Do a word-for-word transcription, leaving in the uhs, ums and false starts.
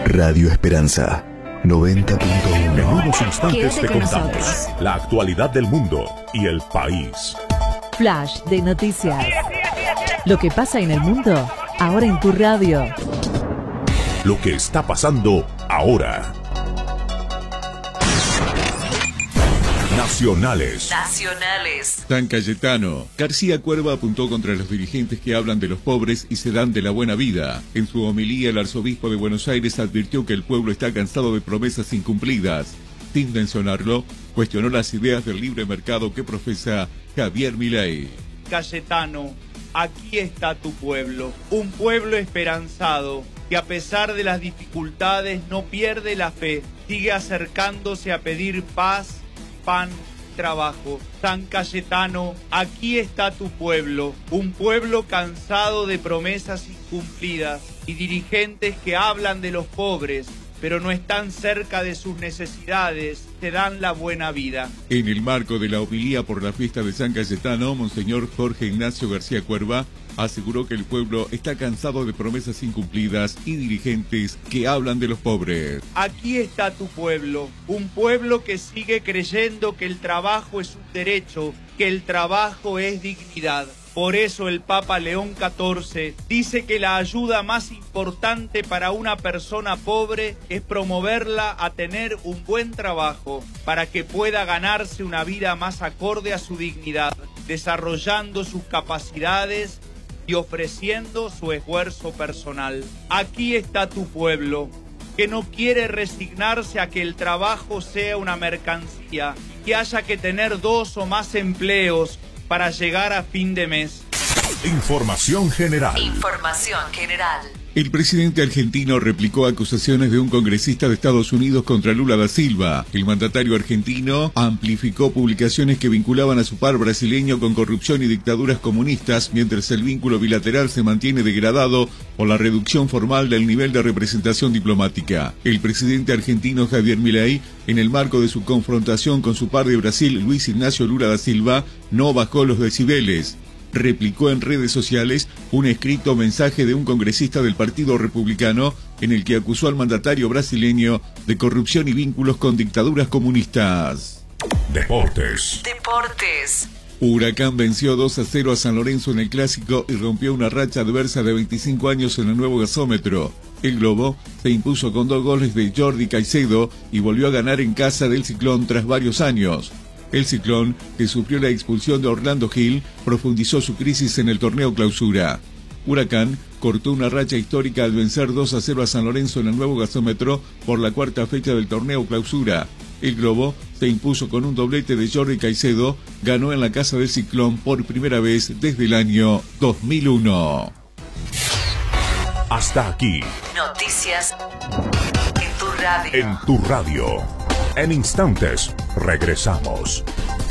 Radio Esperanza noventa punto uno. En unos instantes Quédate te con contamos nosotros. la actualidad del mundo y el país. Flash de noticias. Lo que pasa en el mundo, ahora en tu radio. Lo que está pasando ahora. Nacionales. Nacionales. San Cayetano. García Cuerva apuntó contra los dirigentes que hablan de los pobres y se dan de la buena vida. En su homilía, el arzobispo de Buenos Aires advirtió que el pueblo está cansado de promesas incumplidas. Sin mencionarlo, cuestionó las ideas del libre mercado que profesa Javier Milei. Cayetano, aquí está tu pueblo, un pueblo esperanzado que a pesar de las dificultades no pierde la fe, sigue acercándose a pedir paz, pan, trabajo. San Cayetano, aquí está tu pueblo, un pueblo cansado de promesas incumplidas y dirigentes que hablan de los pobres, pero no están cerca de sus necesidades, te dan la buena vida. En el marco de la homilía por la fiesta de San Cayetano, Monseñor Jorge Ignacio García Cuerva aseguró que el pueblo está cansado de promesas incumplidas y dirigentes que hablan de los pobres. Aquí está tu pueblo, un pueblo que sigue creyendo que el trabajo es un derecho, que el trabajo es dignidad. Por eso el Papa León catorce dice que la ayuda más importante para una persona pobre es promoverla a tener un buen trabajo para que pueda ganarse una vida más acorde a su dignidad, desarrollando sus capacidades y ofreciendo su esfuerzo personal. Aquí está tu pueblo, que no quiere resignarse a que el trabajo sea una mercancía, que haya que tener dos o más empleos para llegar a fin de mes. Información general. Información general. El presidente argentino replicó acusaciones de un congresista de Estados Unidos contra Lula da Silva. El mandatario argentino amplificó publicaciones que vinculaban a su par brasileño con corrupción y dictaduras comunistas, mientras el vínculo bilateral se mantiene degradado por la reducción formal del nivel de representación diplomática. El presidente argentino Javier Milei, en el marco de su confrontación con su par de Brasil, Luis Ignacio Lula da Silva, no bajó los decibeles. Replicó en redes sociales un escrito mensaje de un congresista del Partido Republicano en el que acusó al mandatario brasileño de corrupción y vínculos con dictaduras comunistas. Deportes. Deportes. Huracán venció dos a cero a San Lorenzo en el Clásico y rompió una racha adversa de veinticinco años en el nuevo gasómetro. El Globo se impuso con dos goles de Jordi Caicedo y volvió a ganar en casa del Ciclón tras varios años. El Ciclón, que sufrió la expulsión de Orlando Gil, profundizó su crisis en el torneo Clausura. Huracán cortó una racha histórica al vencer dos a cero a San Lorenzo en el nuevo gasómetro por la cuarta fecha del torneo Clausura. El Globo se impuso con un doblete de Jordi Caicedo, ganó en la casa del Ciclón por primera vez desde el año dos mil uno. Hasta aquí. Noticias en tu radio. En tu radio. En instantes, regresamos.